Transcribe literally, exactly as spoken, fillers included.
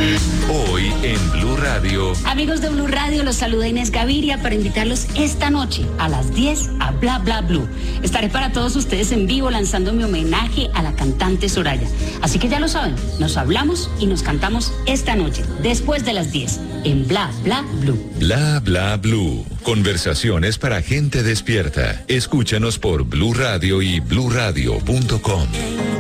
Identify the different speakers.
Speaker 1: Hoy en Blue Radio.
Speaker 2: Amigos de Blue Radio, los saluda Inés Gaviria para invitarlos esta noche a las diez a Bla Bla Blue. Estaré para todos ustedes en vivo lanzando mi homenaje a la cantante Soraya. Así que ya lo saben, nos hablamos y nos cantamos esta noche, después de las diez, en Bla Bla Blue.
Speaker 1: Bla Bla Blue. Conversaciones para gente despierta. Escúchanos por Blue Radio y blue radio punto com.